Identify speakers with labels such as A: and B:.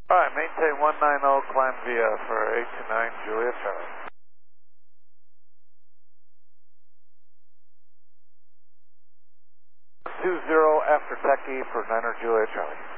A: Alright, maintain 190, climb via for 829 Juliet Charlie. 20 after Techie for 9er Juliet Charlie.